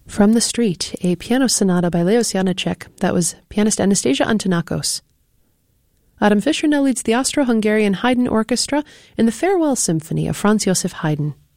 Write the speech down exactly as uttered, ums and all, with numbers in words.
From the Street, a piano sonata by Leos Janáček. That was pianist Anastasia Antonakos. Adam Fischer now leads the Austro-Hungarian Haydn Orchestra in the Farewell Symphony of Franz Joseph Haydn.